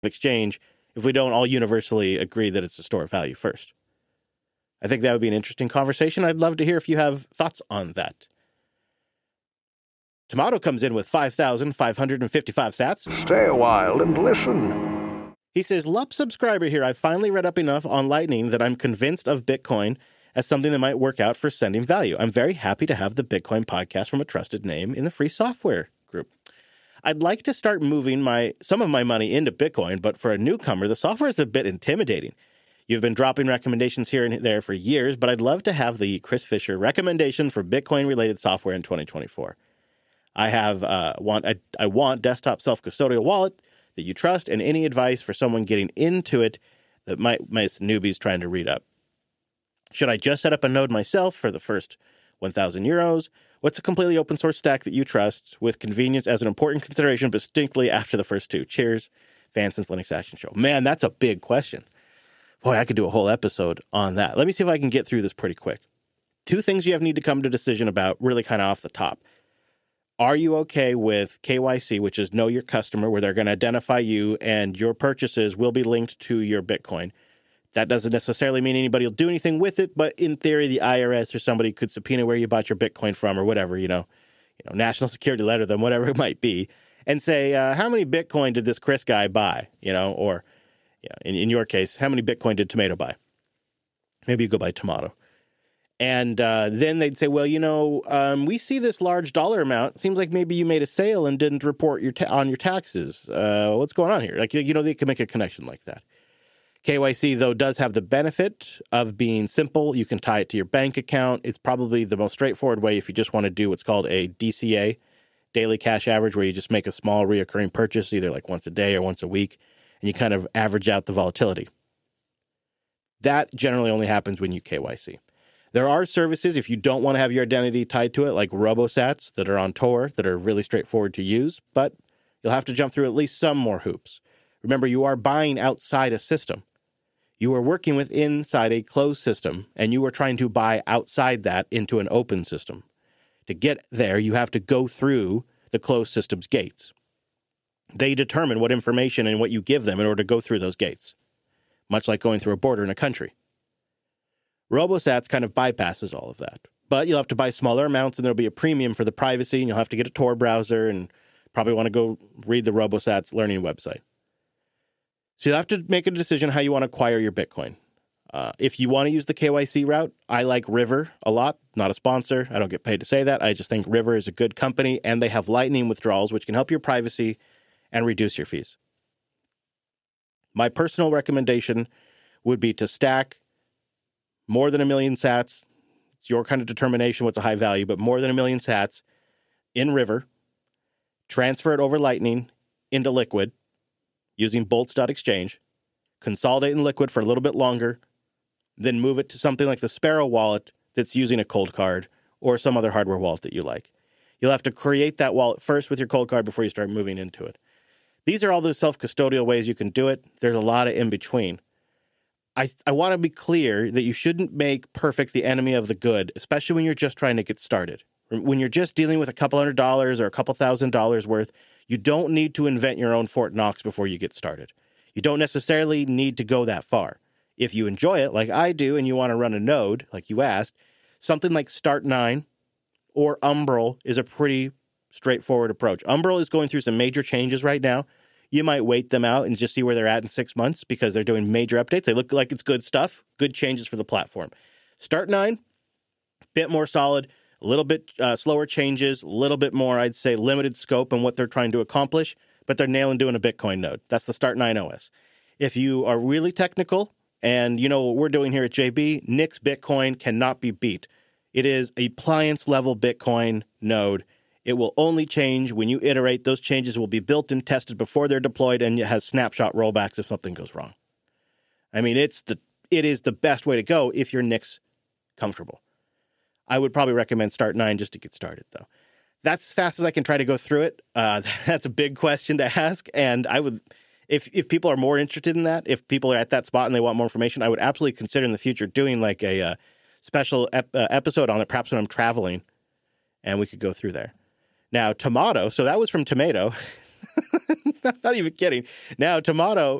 exchange if we don't all universally agree that it's a store of value first? I think that would be an interesting conversation. I'd love to hear if you have thoughts on that. Tomato comes in with 5,555 sats. Stay a while and listen. He says, LUP subscriber here. I finally read up enough on Lightning that I'm convinced of Bitcoin as something that might work out for sending value. I'm very happy to have the Bitcoin podcast from a trusted name in the free software group. I'd like to start moving some of my money into Bitcoin, but for a newcomer, the software is a bit intimidating. You've been dropping recommendations here and there for years, but I'd love to have the Chris Fisher recommendation for Bitcoin-related software in 2024. I want desktop self-custodial wallet that you trust, and any advice for someone getting into it that my newbies trying to read up. Should I just set up a node myself for the first 1,000 euros? What's a completely open source stack that you trust with convenience as an important consideration, but distinctly after the first two? Cheers, fans since Linux Action Show. Man, that's a big question. Boy, I could do a whole episode on that. Let me see if I can get through this pretty quick. Two things you need to come to a decision about, really kind of off the top. Are you okay with KYC, which is know your customer, where they're going to identify you and your purchases will be linked to your Bitcoin? That doesn't necessarily mean anybody will do anything with it, but in theory, the IRS or somebody could subpoena where you bought your Bitcoin from or whatever, national security letter them, whatever it might be, and say, how many Bitcoin did this Chris guy buy? Or in your case, how many Bitcoin did Tomato buy? Maybe you go by Tomato. And then they'd say, well, we see this large dollar amount. Seems like maybe you made a sale and didn't report on your taxes. What's going on here? They can make a connection like that. KYC, though, does have the benefit of being simple. You can tie it to your bank account. It's probably the most straightforward way if you just want to do what's called a DCA, daily cash average, where you just make a small reoccurring purchase, either like once a day or once a week, and you kind of average out the volatility. That generally only happens when you KYC. There are services, if you don't want to have your identity tied to it, like RoboSats that are on Tor that are really straightforward to use, but you'll have to jump through at least some more hoops. Remember, you are buying outside a system. You are working with inside a closed system, and you are trying to buy outside that into an open system. To get there, you have to go through the closed system's gates. They determine what information and what you give them in order to go through those gates, much like going through a border in a country. RoboSats kind of bypasses all of that, but you'll have to buy smaller amounts, and there'll be a premium for the privacy, and you'll have to get a Tor browser and probably want to go read the RoboSats learning website. So you'll have to make a decision how you want to acquire your Bitcoin. If you want to use the KYC route, I like River a lot. Not a sponsor. I don't get paid to say that. I just think River is a good company, and they have Lightning withdrawals, which can help your privacy and reduce your fees. My personal recommendation would be to stack more than 1 million sats. It's your kind of determination what's a high value, but more than 1 million sats in River, transfer it over Lightning into Liquid using bolts.exchange, consolidate in Liquid for a little bit longer, then move it to something like the Sparrow wallet that's using a cold card or some other hardware wallet that you like. You'll have to create that wallet first with your cold card before you start moving into it. These are all the self-custodial ways you can do it. There's a lot of in between. I want to be clear that you shouldn't make perfect the enemy of the good, especially when you're just trying to get started. When you're just dealing with a couple $100 or a couple $1,000 worth, you don't need to invent your own Fort Knox before you get started. You don't necessarily need to go that far. If you enjoy it, like I do, and you want to run a node, like you asked, something like Start9 or Umbrel is a pretty straightforward approach. Umbrel is going through some major changes right now. You might wait them out and just see where they're at in 6 months because they're doing major updates. They look like it's good stuff, good changes for the platform. Start9, bit more solid, a little bit slower changes, a little bit more, I'd say, limited scope in what they're trying to accomplish, but they're nailing doing a Bitcoin node. That's the Start9 OS. If you are really technical, and you know what we're doing here at JB, Nix Bitcoin cannot be beat. It is a appliance-level Bitcoin node. It will only change when you iterate. Those changes will be built and tested before they're deployed, and it has snapshot rollbacks if something goes wrong. I mean, it is the best way to go if you're Nix comfortable. I would probably recommend Start9 just to get started, though. That's as fast as I can try to go through it. That's a big question to ask, and I would, if people are more interested in that, if people are at that spot and they want more information, I would absolutely consider in the future doing like a special episode on it, perhaps when I'm traveling, and we could go through there. Now, Tomato, so that was from Tomato. Not even kidding. Now, Tomato